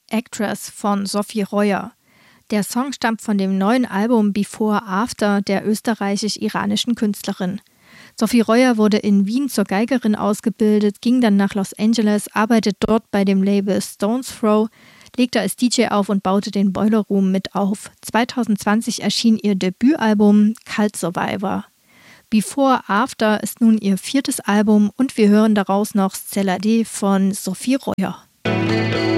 Actress von Sophie Royer. Der Song stammt von dem neuen Album Before After der österreichisch-iranischen Künstlerin. Sophie Royer wurde in Wien zur Geigerin ausgebildet, ging dann nach Los Angeles, arbeitet dort bei dem Label Stones Throw, legte als DJ auf und baute den Boiler Room mit auf. 2020 erschien ihr Debütalbum Cult Survivor. Before After ist nun ihr 4. Album und wir hören daraus noch Cela D von Sophie Royer.